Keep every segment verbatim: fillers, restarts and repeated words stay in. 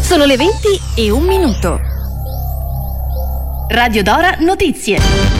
Sono le venti e un minuto. Radio Dora Notizie.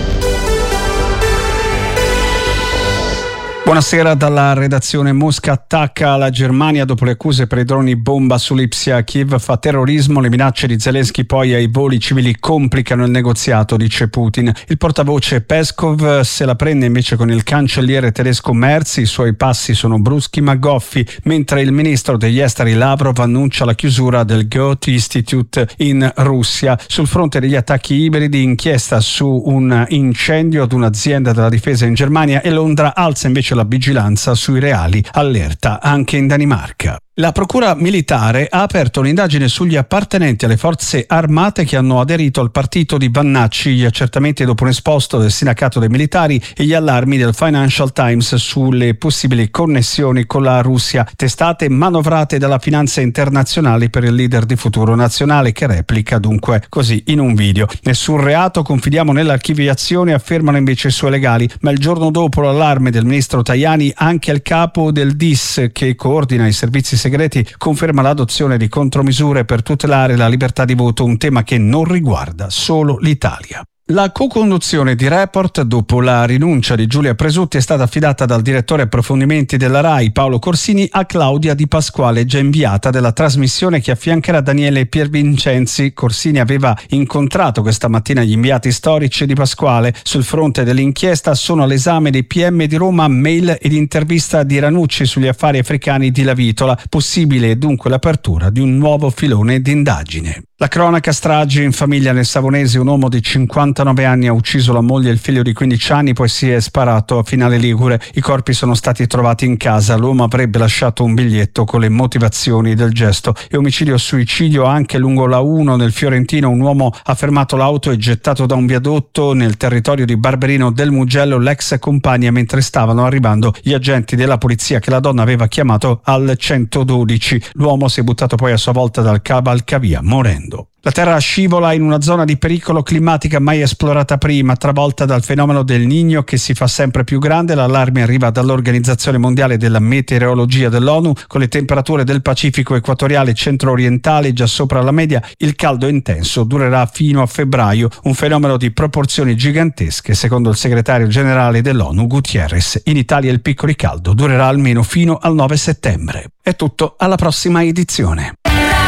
Buonasera dalla redazione. Mosca attacca la Germania dopo le accuse per i droni bomba su Lipsia. Kiev fa terrorismo, le minacce di Zelensky poi ai voli civili complicano il negoziato, dice Putin. Il portavoce Peskov se la prende invece con il cancelliere tedesco Merz, i suoi passi sono bruschi ma goffi, mentre il ministro degli esteri Lavrov annuncia la chiusura del Goethe Institute in Russia. Sul fronte degli attacchi ibridi, inchiesta su un incendio ad un'azienda della difesa in Germania, e Londra alza invece la vigilanza sui reali, allerta anche in Danimarca. La procura militare ha aperto un'indagine sugli appartenenti alle forze armate che hanno aderito al partito di Vannacci. Gli accertamenti dopo un esposto del sindacato dei militari e gli allarmi del Financial Times sulle possibili connessioni con la Russia, testate manovrate dalla finanza internazionale per il leader di Futuro Nazionale, che replica dunque così in un video: nessun reato, confidiamo nell'archiviazione, affermano invece i suoi legali. Ma il giorno dopo l'allarme del ministro Tajani, anche il capo del D I S, che coordina i servizi segreti, conferma l'adozione di contromisure per tutelare la libertà di voto, un tema che non riguarda solo l'Italia. La co-conduzione di Report, dopo la rinuncia di Giulia Presutti, è stata affidata dal direttore approfondimenti della RAI Paolo Corsini a Claudia Di Pasquale, già inviata della trasmissione, che affiancherà Daniele Piervincenzi. Corsini aveva incontrato questa mattina gli inviati storici di Pasquale. Sul fronte dell'inchiesta sono all'esame dei P M di Roma mail ed intervista di Ranucci sugli affari africani di Lavitola. Possibile è dunque l'apertura di un nuovo filone d'indagine. La cronaca: stragi in famiglia nel Savonese. Un uomo di cinquantanove anni ha ucciso la moglie e il figlio di quindici anni, poi si è sparato a Finale Ligure. I corpi sono stati trovati in casa. L'uomo avrebbe lasciato un biglietto con le motivazioni del gesto. E omicidio suicidio anche lungo la uno nel Fiorentino. Un uomo ha fermato l'auto e gettato da un viadotto nel territorio di Barberino del Mugello l'ex compagna mentre stavano arrivando gli agenti della polizia che la donna aveva chiamato al centododici. L'uomo si è buttato poi a sua volta dal cavalcavia morendo. La Terra scivola in una zona di pericolo climatica mai esplorata prima, travolta dal fenomeno del Niño che si fa sempre più grande. L'allarme arriva dall'Organizzazione Mondiale della Meteorologia dell'ONU. Con le temperature del Pacifico equatoriale e centro-orientale già sopra la media, il caldo intenso durerà fino a febbraio, un fenomeno di proporzioni gigantesche. Secondo il segretario generale dell'ONU Gutierrez, in Italia il picco di caldo durerà almeno fino al nove settembre. È tutto, alla prossima edizione.